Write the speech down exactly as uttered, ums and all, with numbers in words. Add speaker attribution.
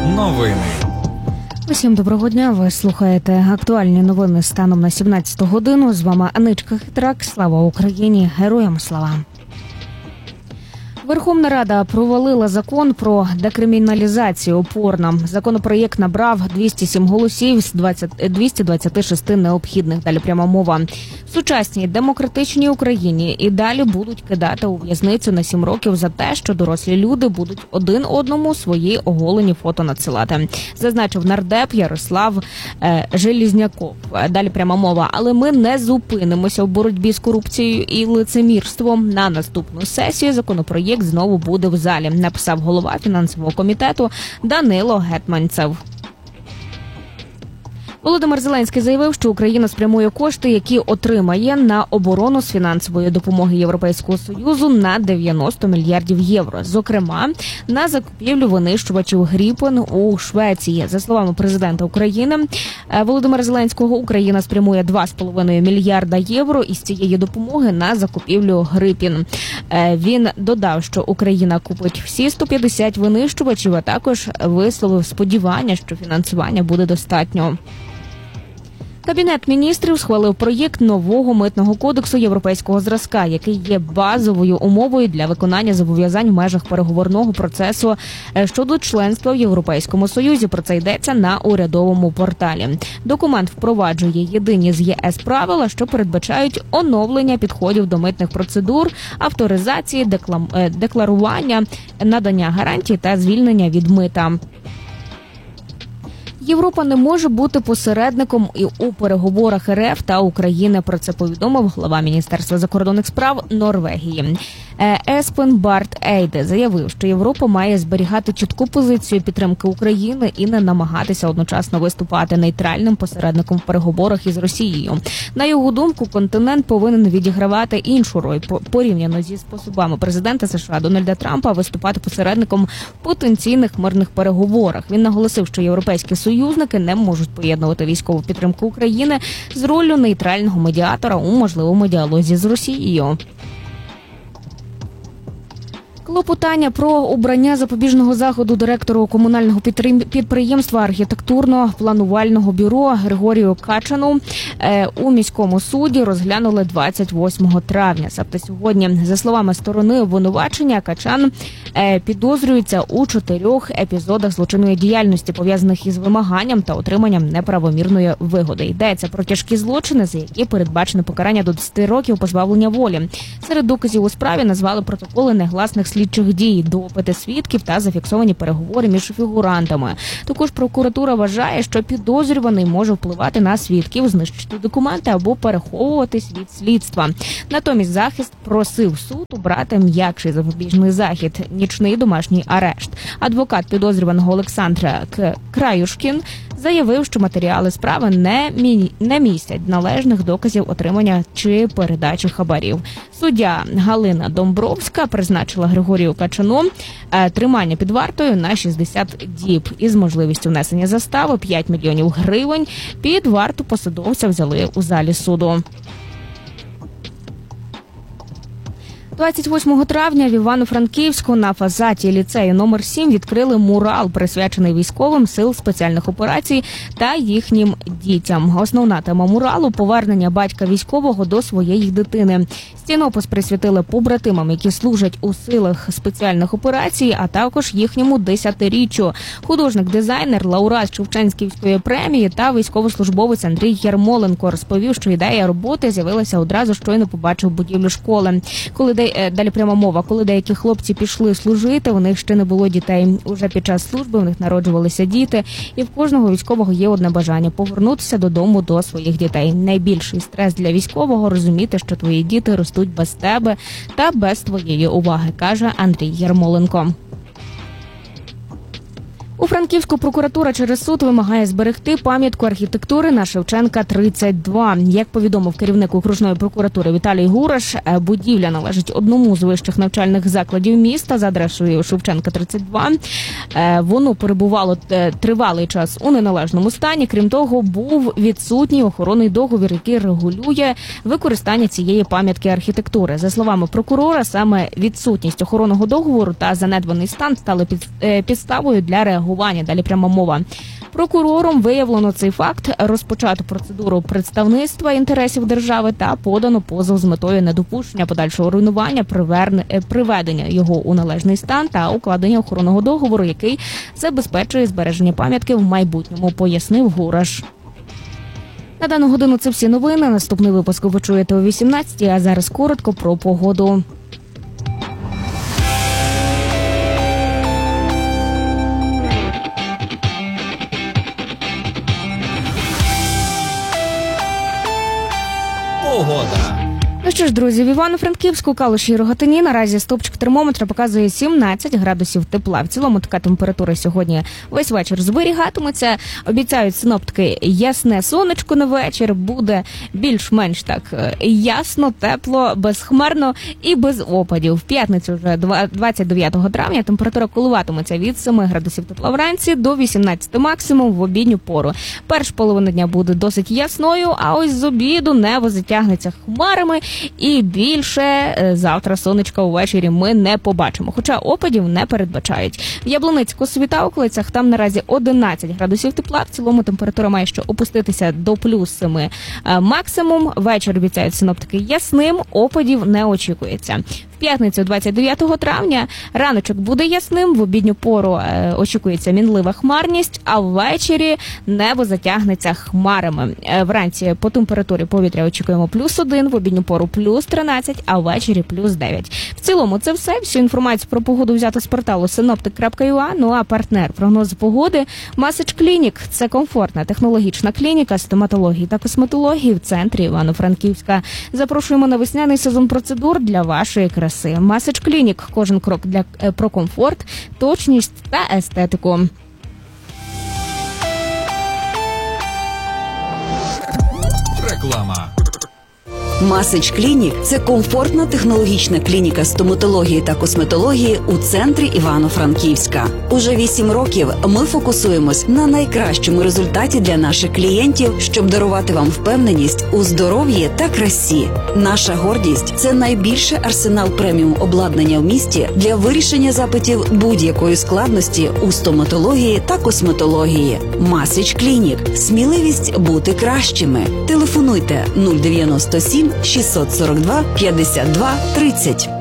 Speaker 1: Новини.
Speaker 2: Усім доброго дня. Ви слухаєте актуальні новини станом на сімнадцяту годину. З вами Аничка Хитрак. Слава Україні! Героям слава! Верховна Рада провалила закон про декриміналізацію порно. Законопроєкт набрав двісті сім голосів з двісті двадцяти шести необхідних. Далі пряма мова. В сучасній демократичній Україні і далі будуть кидати у в'язницю на сім років за те, що дорослі люди будуть один одному свої оголені фото надсилати. Зазначив нардеп Ярослав е, Желізняков. Далі пряма мова. Але ми не зупинимося в боротьбі з корупцією і лицемірством. На наступну сесію законопроєкт знову буде в залі, написав голова фінансового комітету Данило Гетманцев. Володимир Зеленський заявив, що Україна спрямує кошти, які отримає на оборону з фінансової допомоги Європейського Союзу на дев'яносто мільярдів євро. Зокрема, на закупівлю винищувачів Гріпен у Швеції. За словами президента України Володимира Зеленського, Україна спрямує два з половиною мільярда євро із цієї допомоги на закупівлю Гріпен. Він додав, що Україна купить всі сто п'ятдесят винищувачів, а також висловив сподівання, що фінансування буде достатньо. Кабінет міністрів схвалив проєкт нового митного кодексу європейського зразка, який є базовою умовою для виконання зобов'язань в межах переговорного процесу щодо членства в Європейському Союзі. Про це йдеться на урядовому порталі. Документ впроваджує єдині з ЄС правила, що передбачають оновлення підходів до митних процедур, авторизації, деклам... декларування, надання гарантій та звільнення від мита. Європа не може бути посередником і у переговорах РФ та України. Про це повідомив глава Міністерства закордонних справ Норвегії. Еспен Барт Ейде заявив, що Європа має зберігати чітку позицію підтримки України і не намагатися одночасно виступати нейтральним посередником в переговорах із Росією. На його думку, континент повинен відігравати іншу роль, порівняно зі способами президента США Дональда Трампа виступати посередником в потенційних мирних переговорах. Він наголосив, що європейські союзники не можуть поєднувати військову підтримку України з роллю нейтрального медіатора у можливому діалозі з Росією. Клопотання про обрання запобіжного заходу директору комунального підприємства архітектурно-планувального бюро Григорію Качану у міському суді розглянули двадцять восьмого травня. Тобто сьогодні, за словами сторони обвинувачення, Качан підозрюється у чотирьох епізодах злочинної діяльності, пов'язаних із вимаганням та отриманням неправомірної вигоди. Йдеться про тяжкі злочини, за які передбачено покарання до десяти років позбавлення волі. Серед доказів у справі назвали протоколи негласних слідчих дій, допити свідків та зафіксовані переговори між фігурантами. Також прокуратура вважає, що підозрюваний може впливати на свідків, знищити документи або переховуватись від слідства. Натомість захист просив суд обрати м'якший запобіжний захід – нічний домашній арешт. Адвокат підозрюваного Олександра Краюшкін заявив, що матеріали справи не, мі... не містять належних доказів отримання чи передачі хабарів. Суддя Галина Домбровська призначила Григорію Качану тримання під вартою на шістдесят діб із можливістю внесення застави п'ять мільйонів гривень. Під варту посадовця взяли у залі суду. двадцять восьмого травня в Івано-Франківську на фасаді ліцею номер сім відкрили мурал, присвячений військовим сил спеціальних операцій та їхнім дітям. Основна тема муралу – повернення батька військового до своєї дитини. Стінопис присвятили побратимам, які служать у силах спеціальних операцій, а також їхньому десятиріччю. Художник-дизайнер, лауреат Шевченківської премії та військовослужбовець Андрій Ярмоленко розповів, що ідея роботи з'явилася одразу, щойно побачив будівлю школи. Коли де... Далі пряма мова. Коли деякі хлопці пішли служити, у них ще не було дітей. Уже під час служби у них народжувалися діти, і в кожного військового є одне бажання – повернутися додому до своїх дітей. Найбільший стрес для військового – розуміти, що твої діти ростуть без тебе та без твоєї уваги, каже Андрій Ярмоленко. У Франківську прокуратура через суд вимагає зберегти пам'ятку архітектури на Шевченка, тридцять два. Як повідомив керівник окружної прокуратури Віталій Гураш, будівля належить одному з вищих навчальних закладів міста за адресою Шевченка, тридцять два. Воно перебувало тривалий час у неналежному стані. Крім того, був відсутній охоронний договір, який регулює використання цієї пам'ятки архітектури. За словами прокурора, саме відсутність охоронного договору та занедбаний стан стали підставою для реагування реагування. Далі пряма мова. Прокурором виявлено цей факт, розпочато процедуру представництва інтересів держави та подано позов з метою недопущення подальшого руйнування, приведення його у належний стан та укладення охоронного договору, який забезпечує збереження пам'ятки в майбутньому, пояснив Гураш. На дану годину це всі новини. Наступний випуск ви почуєте о вісімнадцятій, а зараз коротко про погоду.
Speaker 1: Погода.
Speaker 2: Ну що ж, друзі, в Івано-Франківську, Калуші і Рогатині наразі стовпчик термометра показує сімнадцять градусів тепла. В цілому така температура сьогодні весь вечір зберігатиметься. Обіцяють синоптики ясне сонечко на вечір. Буде більш-менш так ясно, тепло, безхмарно і без опадів. В п'ятницю вже двадцять дев'ятого травня температура коливатиметься від семи градусів тепла вранці до вісімнадцяти максимум в обідню пору. Перша половина дня буде досить ясною, а ось з обіду небо затягнеться хмарами. І більше завтра сонечка увечері ми не побачимо, хоча опадів не передбачають. В Яблуницьку, Світа, околицях там наразі одинадцять градусів тепла, в цілому температура має що опуститися до плюс семи максимум. Вечір обіцяють синоптики ясним, опадів не очікується. В п'ятницю двадцять дев'ятого травня раночок буде ясним, в обідню пору е, очікується мінлива хмарність, а ввечері небо затягнеться хмарами. Е, вранці по температурі повітря очікуємо плюс один, в обідню пору плюс тринадцять, а ввечері плюс дев'ять. В цілому це все. Всю інформацію про погоду взято з порталу синоптик крапка ю а. Ну а партнер прогнозу погоди Масич Клінік. Це комфортна технологічна клініка стоматології та косметології в центрі Івано-Франківська. Запрошуємо на весняний сезон процедур для вашої краси. Масич Клінік. Кожен крок для про комфорт, точність та естетику.
Speaker 1: Реклама.
Speaker 3: Масич Клінік – це комфортна технологічна клініка стоматології та косметології у центрі Івано-Франківська. Уже вісім років ми фокусуємось на найкращому результаті для наших клієнтів, щоб дарувати вам впевненість у здоров'ї та красі. Наша гордість – це найбільший арсенал преміум обладнання в місті для вирішення запитів будь-якої складності у стоматології та косметології. Масич Клінік – сміливість бути кращими. Телефонуйте нуль дев'яносто сім шістсот сорок два п'ятдесят два тридцять.